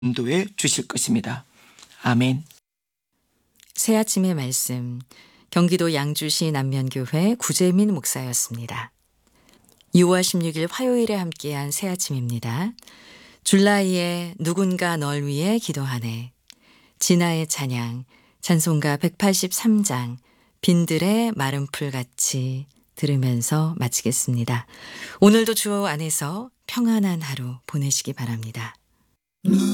인도해 주실 것입니다. 아멘. 새 아침의 말씀, 경기도 양주시 남면교회 구재민 목사였습니다. 6월 16일 화요일에 함께한 새 아침입니다. 줄라이의 누군가 널 위해 기도하네, 진아의 찬양, 찬송가 183장, 빈들의 마른 풀같이 들으면서 마치겠습니다. 오늘도 주 안에서 평안한 하루 보내시기 바랍니다.